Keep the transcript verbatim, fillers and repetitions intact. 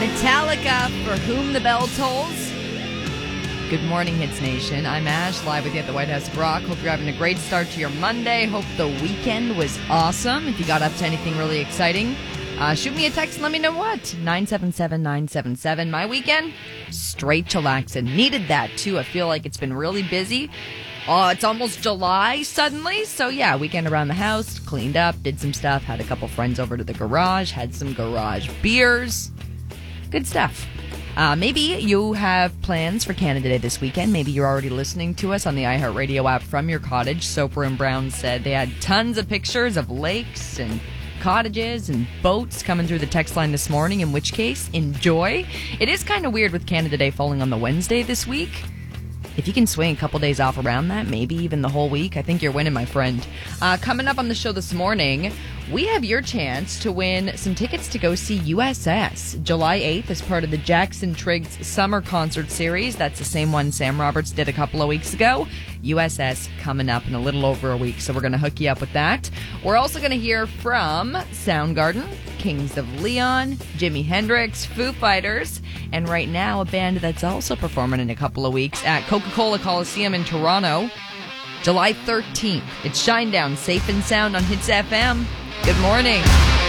Metallica, For Whom the Bell Tolls. Good morning, Hits Nation. I'm Ash, live with you at the White House of Rock. Hope you're having a great start to your Monday. Hope the weekend was awesome. If you got up to anything really exciting, uh, shoot me a text and let me know what. nine seven seven nine seven seven. My weekend? Straight chillaxing. Needed that, too. I feel like it's been really busy. Oh, it's almost July suddenly. So, yeah, weekend around the house, cleaned up, did some stuff, had a couple friends over to the garage, had some garage beers. Good stuff. Uh, maybe you have plans for Canada Day this weekend. Maybe you're already listening to us on the iHeartRadio app from your cottage. Soper and Brown said they had tons of pictures of lakes and cottages and boats coming through the text line this morning, in which case, enjoy. It is kind of weird with Canada Day falling on the Wednesday this week. If you can swing a couple days off around that, maybe even the whole week, I think you're winning, my friend. Uh, coming up on the show this morning, we have your chance to win some tickets to go see U S S July eighth as part of the Jackson Triggs Summer Concert Series. That's the same one Sam Roberts did a couple of weeks ago. U S S coming up in a little over a week, so we're going to hook you up with that. We're also going to hear from Soundgarden, Kings of Leon, Jimi Hendrix, Foo Fighters, and right now a band that's also performing in a couple of weeks at Coca-Cola Coliseum in Toronto, July thirteenth. It's Shinedown, Safe and Sound on Hits F M. Good morning.